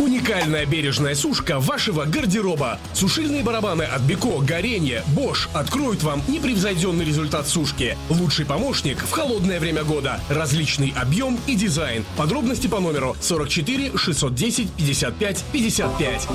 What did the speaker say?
Уникальная бережная сушка вашего гардероба. Сушильные барабаны от Беко, Горенье, Bosch откроют вам непревзойденный результат сушки. Лучший помощник в холодное время года. Различный объем и дизайн. Подробности по номеру 44 610 55 55.